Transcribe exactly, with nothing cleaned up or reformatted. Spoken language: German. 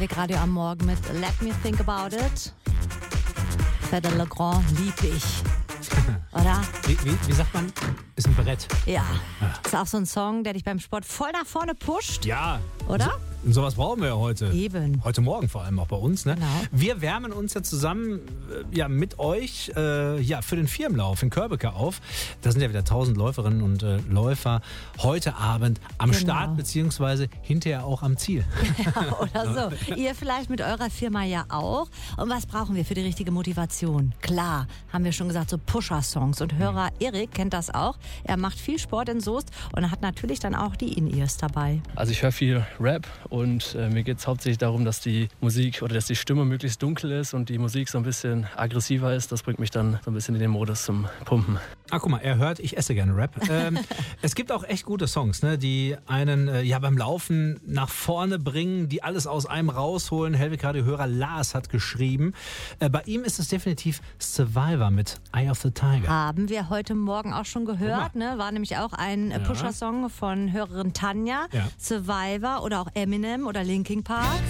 Radio am Morgen mit Let Me Think About It. Fedde Le Grand lieb ich. Oder? Wie, wie, wie sagt man? Ist ein Brett. Ja. Ja. Ist auch so ein Song, der dich beim Sport voll nach vorne pusht. Ja. Oder? So, und sowas brauchen wir ja heute. Eben. Heute Morgen vor allem auch bei uns. Ne? Genau. Wir wärmen uns ja zusammen äh, ja, mit euch äh, ja, für den Firmenlauf in Körbeke auf. Da sind ja wieder tausend Läuferinnen und äh, Läufer heute Abend am Genau. Start beziehungsweise hinterher auch am Ziel. Ja, oder so. Ihr vielleicht mit eurer Firma ja auch. Und was brauchen wir für die richtige Motivation? Klar, haben wir schon gesagt, so Pusher-Songs. Und Hörer Erik kennt das auch. Er macht viel Sport in Soest und hat natürlich dann auch die In-Ears dabei. Also ich höre viel Rap und äh, mir geht es hauptsächlich darum, dass die Musik oder dass die Stimme möglichst dunkel ist und die Musik so ein bisschen aggressiver ist. Das bringt mich dann so ein bisschen in den Modus zum Pumpen. Ah, guck mal, er hört, ich esse gerne Rap. Ähm, es gibt auch echt gute Songs, ne, die einen äh, ja beim Laufen nach vorne bringen, die alles aus einem rausholen. Hellwig Radio-Hörer Lars hat geschrieben. Äh, bei ihm ist es definitiv Survivor mit Eye of the Tiger. Haben wir heute Morgen auch schon gehört, ne? War nämlich auch ein Ja. Pusher-Song von Hörerin Tanja. Ja. Survivor oder auch Eminem oder Linkin Park.